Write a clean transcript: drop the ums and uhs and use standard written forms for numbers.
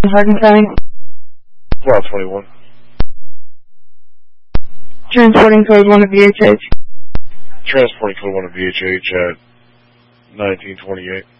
Hardin County. Well, 21. Transporting code 1 of VHH. Transporting code 1 of VHH at 1928.